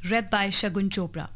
read by Shagun Chopra.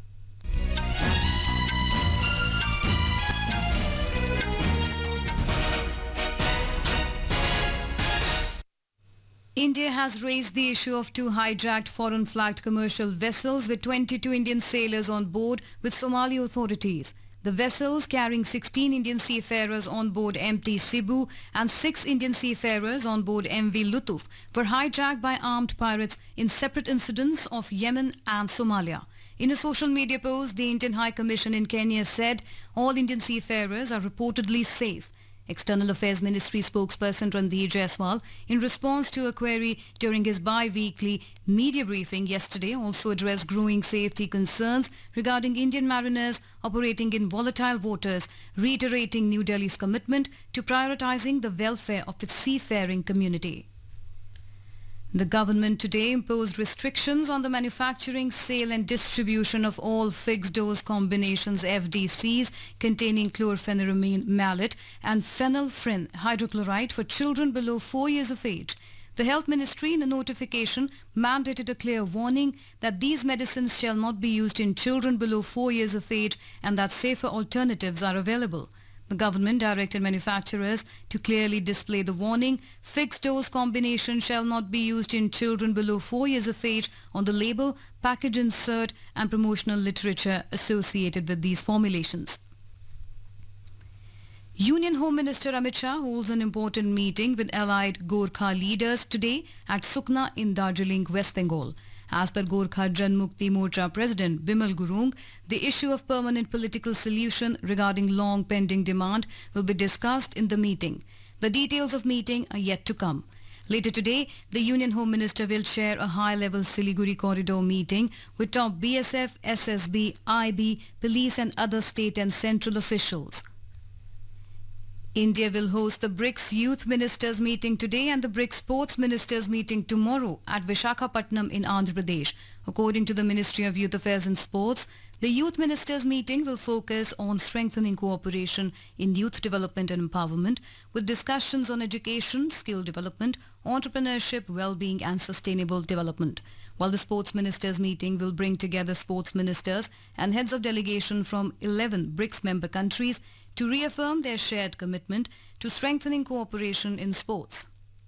India has raised the issue of two hijacked foreign-flagged commercial vessels with 22 Indian sailors on board with Somali authorities. The vessels carrying 16 Indian seafarers on board MT Cebu and 6 Indian seafarers on board MV Lutuf were hijacked by armed pirates in separate incidents of Yemen and Somalia. In a social media post, the Indian High Commission in Kenya said all Indian seafarers are reportedly safe. External Affairs Ministry spokesperson Randhir Jaiswal, in response to a query during his bi-weekly media briefing yesterday, also addressed growing safety concerns regarding Indian mariners operating in volatile waters, reiterating New Delhi's commitment to prioritizing the welfare of its seafaring community. The government today imposed restrictions on the manufacturing, sale and distribution of all fixed-dose combinations FDCs containing chlorpheniramine malate and phenylphrin hydrochloride for children below 4 years of age. The Health Ministry in a notification mandated a clear warning that these medicines shall not be used in children below 4 years of age and that safer alternatives are available. The government directed manufacturers to clearly display the warning, fixed-dose combination shall not be used in children below 4 years of age on the label, package insert and promotional literature associated with these formulations. Union Home Minister Amit Shah holds an important meeting with allied Gorkha leaders today at Sukna in Darjeeling, West Bengal. As per Gorkha Jan Mukti Morcha President Bimal Gurung, the issue of permanent political solution regarding long pending demand will be discussed in the meeting. The details of meeting are yet to come. Later today, the Union Home Minister will chair a high-level Siliguri corridor meeting with top BSF, SSB, IB, police and other state and central officials. India will host the BRICS Youth Ministers meeting today and the BRICS Sports Ministers meeting tomorrow at Visakhapatnam in Andhra Pradesh. According to the Ministry of Youth Affairs and Sports, the Youth Ministers meeting will focus on strengthening cooperation in youth development and empowerment with discussions on education, skill development, entrepreneurship, well-being and sustainable development. While the Sports Ministers meeting will bring together sports ministers and heads of delegation from 11 BRICS member countries to reaffirm their shared commitment to strengthening cooperation in sports.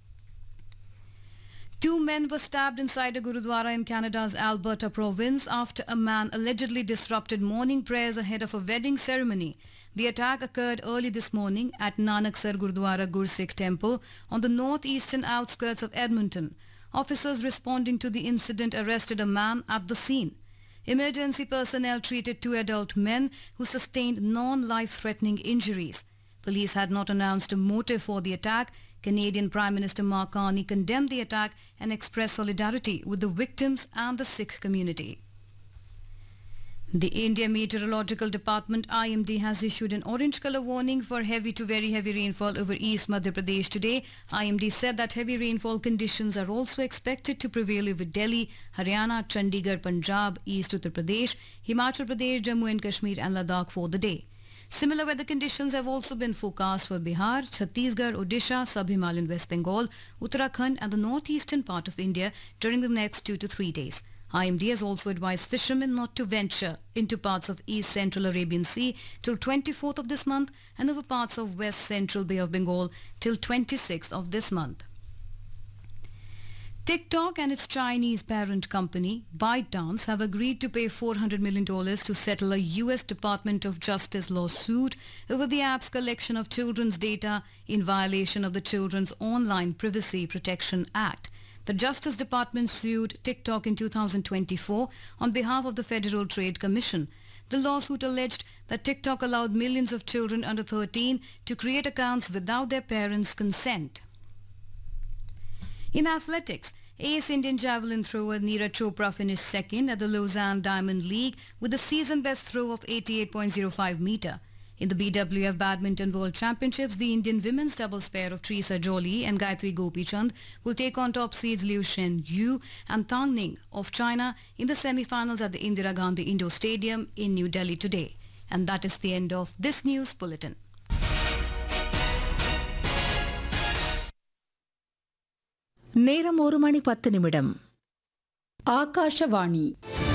2 men were stabbed inside a Gurudwara in Canada's Alberta province after a man allegedly disrupted morning prayers ahead of a wedding ceremony. The attack occurred early this morning at Nanaksar Gurudwara Gursikh Temple on the northeastern outskirts of Edmonton. Officers responding to the incident arrested a man at the scene. Emergency personnel treated 2 adult men who sustained non-life-threatening injuries. Police had not announced a motive for the attack. Canadian Prime Minister Mark Carney condemned the attack and expressed solidarity with the victims and the Sikh community. The India Meteorological Department IMD has issued an orange color warning for heavy to very heavy rainfall over East Madhya Pradesh today. IMD said that heavy rainfall conditions are also expected to prevail over Delhi, Haryana, Chandigarh, Punjab, East Uttar Pradesh, Himachal Pradesh, Jammu and Kashmir and Ladakh for the day. Similar weather conditions have also been forecast for Bihar, Chhattisgarh, Odisha, Sub-Himalayan West Bengal, Uttarakhand and the northeastern part of India during the next 2 to 3 days. IMD has also advised fishermen not to venture into parts of East Central Arabian Sea till 24th of this month and over parts of West Central Bay of Bengal till 26th of this month. TikTok and its Chinese parent company, ByteDance, have agreed to pay $400 million to settle a U.S. Department of Justice lawsuit over the app's collection of children's data in violation of the Children's Online Privacy Protection Act. The Justice Department sued TikTok in 2024 on behalf of the Federal Trade Commission. The lawsuit alleged that TikTok allowed millions of children under 13 to create accounts without their parents' consent. In athletics, ace Indian javelin thrower Neeraj Chopra finished second at the Lausanne Diamond League with a season-best throw of 88.05 meter. In the BWF Badminton World Championships, the Indian women's doubles pair of Teresa Jolie and Gayatri Gopichand will take on top seeds Liu Shen Yu and Tang Ning of China in the semi-finals at the Indira Gandhi Indoor Stadium in New Delhi today. And that is the end of this news bulletin. நேரம் 1 மணி 10 நிமிடம். ஆகாஷவாணி